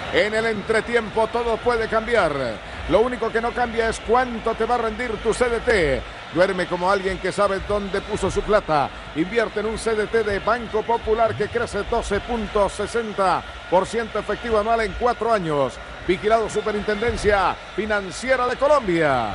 En el entretiempo todo puede cambiar. Lo único que no cambia es cuánto te va a rendir tu CDT. Duerme como alguien que sabe dónde puso su plata. Invierte en un CDT de Banco Popular que crece 12.60% efectivo anual en 4 años. Vigilado Superintendencia Financiera de Colombia.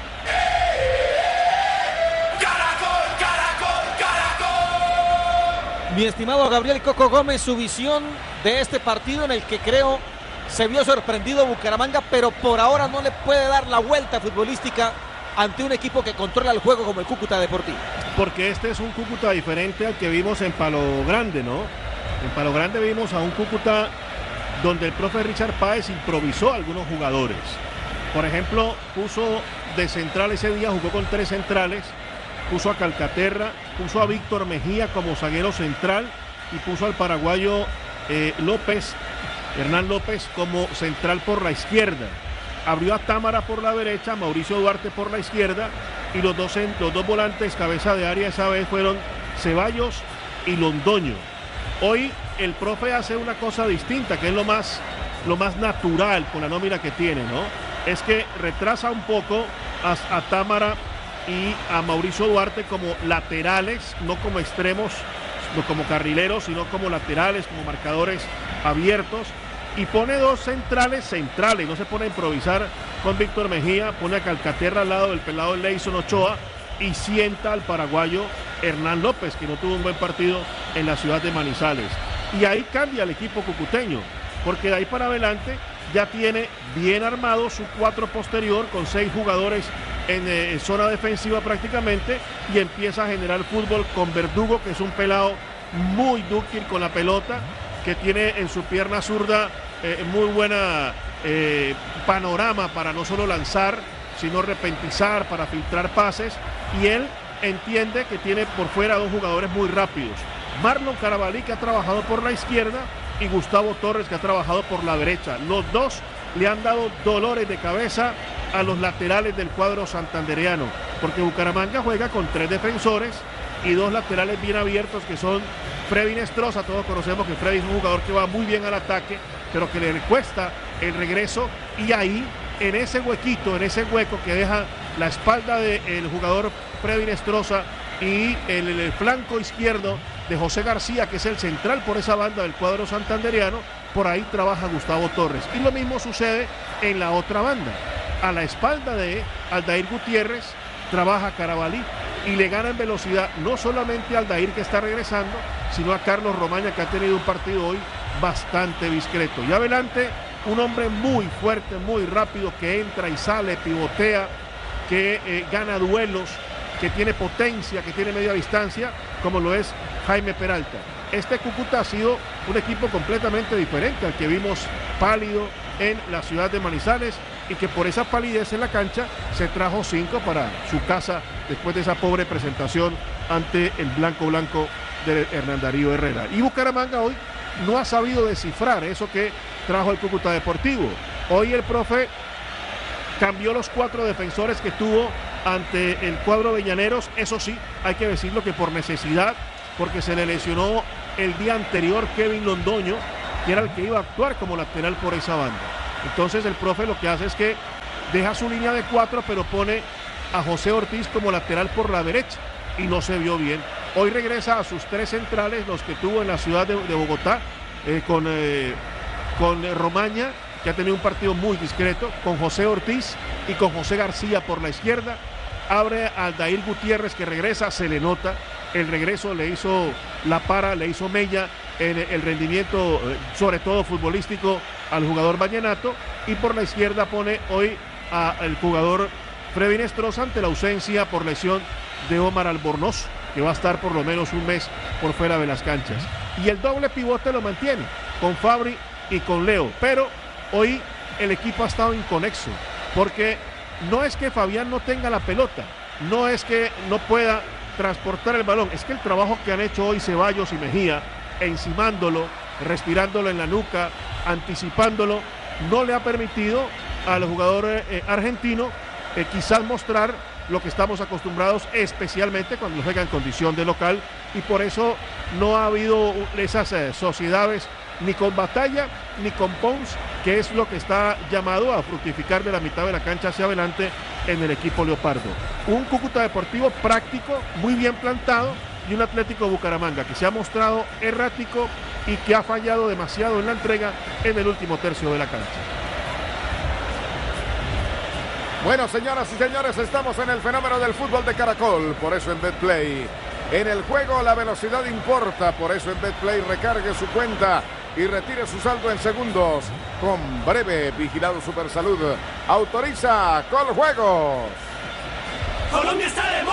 Mi estimado Gabriel Coco Gómez, su visión de este partido en el que creo se vio sorprendido Bucaramanga, pero por ahora no le puede dar la vuelta futbolística ante un equipo que controla el juego como el Cúcuta Deportivo. Porque este es un Cúcuta diferente al que vimos en Palo Grande, ¿no? En Palo Grande vimos a un Cúcuta donde el profe Richard Páez improvisó a algunos jugadores. Por ejemplo, puso de central ese día, jugó con 3 centrales, puso a Calcaterra, puso a Víctor Mejía como zaguero central y puso al paraguayo Hernán López como central por la izquierda. Abrió a Támara por la derecha, Mauricio Duarte por la izquierda y los dos volantes cabeza de área esa vez fueron Ceballos y Londoño. Hoy el profe hace una cosa distinta, que es lo más natural con la nómina que tiene, ¿no? Es que retrasa un poco a Támara y a Mauricio Duarte como laterales, no como extremos, no como carrileros, sino como laterales, como marcadores abiertos, y pone 2 centrales, no se pone a improvisar con Víctor Mejía, pone a Calcaterra al lado del pelado Leison Ochoa y sienta al paraguayo Hernán López, que no tuvo un buen partido en la ciudad de Manizales. Y ahí cambia el equipo cucuteño, porque de ahí para adelante ya tiene bien armado su 4 posterior con 6 jugadores en zona defensiva prácticamente, y empieza a generar fútbol con Verdugo, que es un pelado muy dúctil con la pelota, que tiene en su pierna zurda muy buena panorama para no solo lanzar, sino repentizar, para filtrar pases, y él entiende que tiene por fuera 2 jugadores muy rápidos, Marlon Carabalí, que ha trabajado por la izquierda, y Gustavo Torres, que ha trabajado por la derecha. Los dos le han dado dolores de cabeza a los laterales del cuadro santandereano, porque Bucaramanga juega con 3 defensores y 2 laterales bien abiertos, que son Freddy Nestroza. Todos conocemos que Freddy es un jugador que va muy bien al ataque, pero que le cuesta el regreso, y ahí, en ese huequito, en ese hueco que deja la espalda del jugador Freddy Nestroza y el flanco izquierdo de José García, que es el central por esa banda del cuadro santandereano, por ahí trabaja Gustavo Torres. Y lo mismo sucede en la otra banda. A la espalda de Aldair Gutiérrez trabaja Carabalí y le gana en velocidad no solamente a Aldair, que está regresando, sino a Carlos Romaña, que ha tenido un partido hoy bastante discreto. Y adelante, un hombre muy fuerte, muy rápido, que entra y sale, pivotea, que gana duelos, que tiene potencia, que tiene media distancia, como lo es Jaime Peralta. Este Cúcuta ha sido un equipo completamente diferente al que vimos pálido en la ciudad de Manizales, y que por esa palidez en la cancha se trajo 5 para su casa después de esa pobre presentación ante el blanco de Hernán Darío Herrera. Y Bucaramanga hoy no ha sabido descifrar eso que trajo el Cúcuta Deportivo. Hoy el profe cambió los 4 defensores que tuvo ante el cuadro de Llaneros. Eso sí, hay que decirlo que por necesidad, porque se le lesionó el día anterior Kevin Londoño, que era el que iba a actuar como lateral por esa banda. Entonces el profe lo que hace es que deja su línea de 4, pero pone a José Ortiz como lateral por la derecha, y no se vio bien. Hoy regresa a sus 3 centrales, los que tuvo en la ciudad de Bogotá, con Romaña, que ha tenido un partido muy discreto, con José Ortiz y con José García por la izquierda. Abre a Aldair Gutiérrez, que regresa, se le nota el regreso, le hizo la para, le hizo mella en el rendimiento, sobre todo futbolístico, al jugador vallenato. Y por la izquierda pone hoy al jugador Freddy Nestroza, ante la ausencia por lesión de Omar Albornoz, que va a estar por lo menos un mes por fuera de las canchas. Y el doble pivote lo mantiene con Fabri y con Leo, pero hoy el equipo ha estado inconexo, porque no es que Fabián no tenga la pelota, no es que no pueda transportar el balón, es que el trabajo que han hecho hoy Ceballos y Mejía, encimándolo, respirándolo en la nuca, anticipándolo, no le ha permitido al jugador argentino quizás mostrar lo que estamos acostumbrados, especialmente cuando juega en condición de local, y por eso no ha habido esas sociedades ni con Batalla, ni con Pons, que es lo que está llamado a fructificar de la mitad de la cancha hacia adelante en el equipo leopardo. Un Cúcuta Deportivo práctico, muy bien plantado, y un Atlético Bucaramanga que se ha mostrado errático y que ha fallado demasiado en la entrega en el último tercio de la cancha. Bueno, señoras y señores, estamos en el fenómeno del fútbol de Caracol, por eso en Betplay. En el juego la velocidad importa, por eso en Betplay recargue su cuenta y retire su saldo en segundos. Con breve vigilado Supersalud. Autoriza Coljuegos. Colombia está de